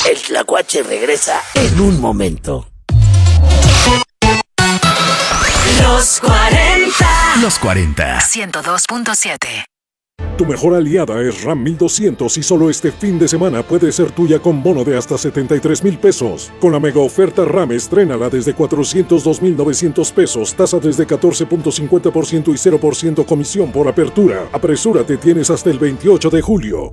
El Tlacuache regresa en un momento. Los 40. Los 40. 102.7. Tu mejor aliada es RAM 1200 y solo este fin de semana puede ser tuya con bono de hasta 73,000 pesos. Con la mega oferta RAM, estrénala desde 402,900 pesos, tasa desde 14.50% y 0% comisión por apertura. Apresúrate, tienes hasta el 28 de julio.